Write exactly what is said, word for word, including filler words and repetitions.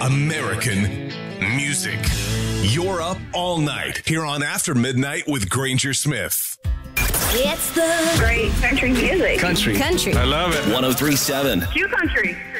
American music. You're up all night here on After Midnight with Granger Smith. It's the great country music. Country. Country. I love it. one oh three point seven. Q Country.